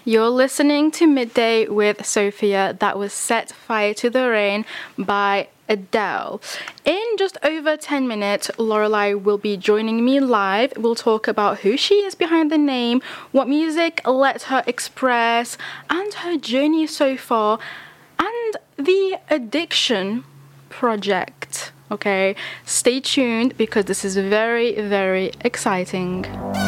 You're listening to Midday with Sophia. That was Set Fire to the Rain by Adele. In just over 10 minutes, Lorelai will be joining me live. We'll talk about who she is behind the name, what music let her express, and her journey so far, and the Addiction Project. Okay, stay tuned because this is very, very exciting.